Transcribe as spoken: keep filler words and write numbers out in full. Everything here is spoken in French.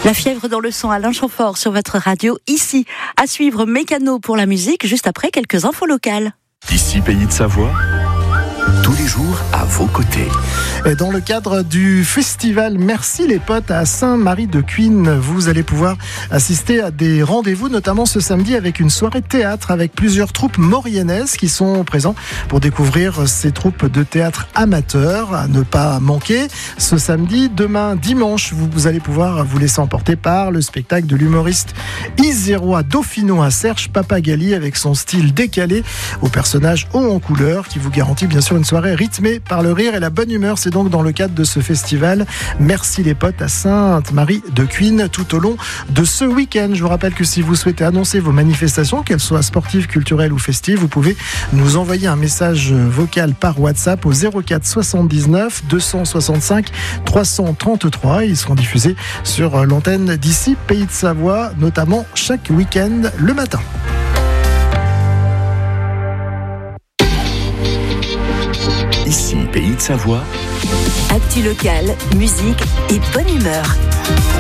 La fièvre dans le sang, Alain Chamfort sur votre radio. Ici, à suivre Mécano pour la musique, juste après quelques infos locales. Ici, Pays de Savoie, tous les jours à vos côtés. Et dans le cadre du festival Merci les potes à Saint-Marie-de-Cuines, vous allez pouvoir assister à des rendez-vous, notamment ce samedi avec une soirée théâtre avec plusieurs troupes mauriennaises qui sont présents pour découvrir ces troupes de théâtre amateurs à ne pas manquer. Ce samedi, demain, dimanche, vous, vous allez pouvoir vous laisser emporter par le spectacle de l'humoriste isérois dauphinois Serge Papagali avec son style décalé aux personnages hauts en couleur qui vous garantit bien sûr une soirée rythmée par le rire et la bonne humeur. C'est donc dans le cadre de ce festival Merci les potes à Sainte-Marie-de-Cuines tout au long de ce week-end. Je vous rappelle que si vous souhaitez annoncer vos manifestations, qu'elles soient sportives, culturelles ou festives, vous pouvez nous envoyer un message vocal par WhatsApp au zéro quatre soixante-dix-neuf deux cent soixante-cinq trois cent trente-trois. Ils seront diffusés sur l'antenne d'ici Pays de Savoie, notamment chaque week-end le matin. Ici, Pays de Savoie. Actu local, musique et bonne humeur.